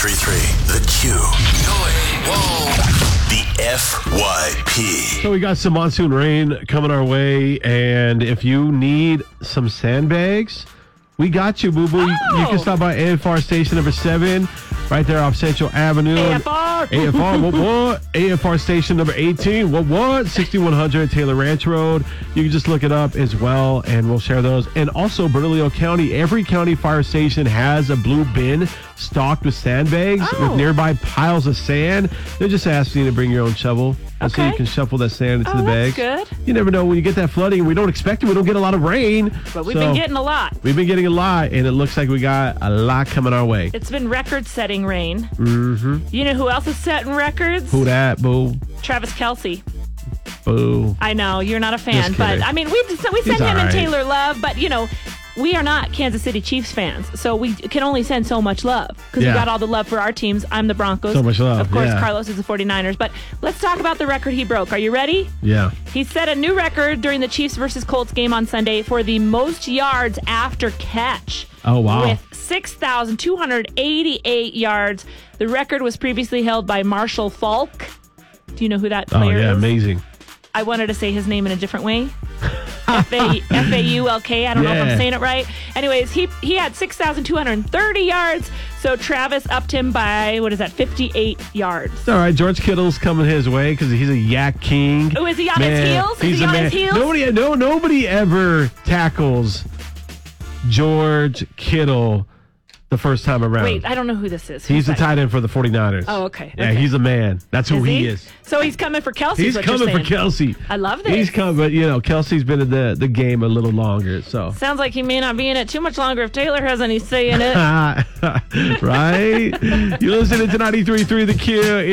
93.3 The Q. Whoa. The FYP. So we got some monsoon rain coming our way, and if you need some sandbags, we got you, boo-boo. You can stop by AFR station number 7, right there off Central Avenue. AFR, what? AFR station number 18, what? 6100 Taylor Ranch Road. You can just look it up as well, and we'll share those. And also, Bernalillo County, every county fire station has a blue bin stocked with sandbags with nearby piles of sand. They're just asking you to bring your own shovel so you can shuffle that sand into the bags. That's good. You never know when you get that flooding. We don't expect it. We don't get a lot of rain. But we've been getting a lot. We've been getting a lot, and it looks like we got a lot coming our way. It's been record-setting rain. Mm-hmm. You know who else is setting records? Who that, boo? Travis Kelce. Boo. I know, you're not a fan, but I mean, we send him and Taylor love, but you know, we are not Kansas City Chiefs fans, so we can only send so much love because we got all the love for our teams. I'm the Broncos. So much love. Of course, Carlos is the 49ers. But let's talk about the record he broke. Are you ready? Yeah. He set a new record during the Chiefs versus Colts game on Sunday for the most yards after catch. Oh, wow. With 6,288 yards. The record was previously held by Marshall Faulk. Do you know who that player is? Oh, yeah, amazing. I wanted to say his name in a different way. Faulk. I don't know if I'm saying it right. Anyways, he had 6,230 yards. So Travis upped him by, 58 yards. It's all right. George Kittle's coming his way because he's a yak king. Oh, is he on his heels? He's a man. Nobody ever tackles George Kittle the first time around. Wait, I don't know who this is. He's the tight end for the 49ers. Oh, okay. Yeah, he's a man. That's who he is. So he's coming for Kelce. He's coming for Kelce. I love this. He's coming, but Kelce's been in the game a little longer. So sounds like he may not be in it too much longer if Taylor has any say in it. Right? You're listening to 93.3 The Q.